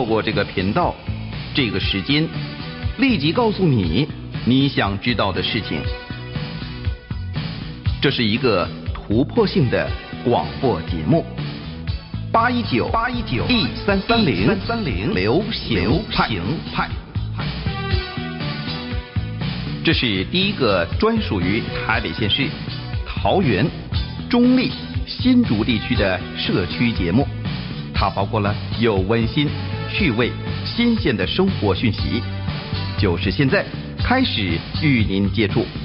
过这个频道，这个时间，立即告诉你你想知道的事情。这是一个突破性的广播节目，8191330流行派。这是第一个专属于台北县市、桃园、中立、新竹地区的社区节目，它包括了有温馨、趣味、新鲜的生活讯息，就是现在开始与您接触。